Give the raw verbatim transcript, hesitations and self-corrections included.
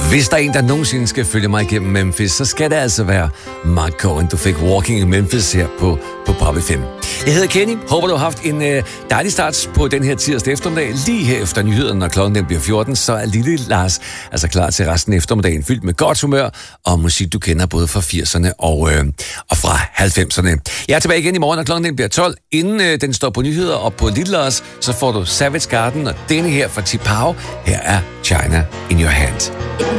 Hvis der er en, der nogensinde skal følge mig igennem Memphis, så skal det altså være Mark Cohen. Du fik Walking in Memphis her på, på Pop F M. Jeg hedder Kenny. Håber, du har haft en øh, dejlig start på den her tirsdag eftermiddag. Lige her efter nyhederne, når klokken den bliver fjorten, så er lille Lars altså klar til resten af eftermiddagen, fyldt med godt humør og musik, du kender både fra firserne og, øh, og fra halvfemserne. Jeg er tilbage igen i morgen, når klokken den bliver tolv. Inden øh, den står på nyheder og på Lille Lars, så får du Savage Garden og denne her fra Tipao. Her er China in Your Hand.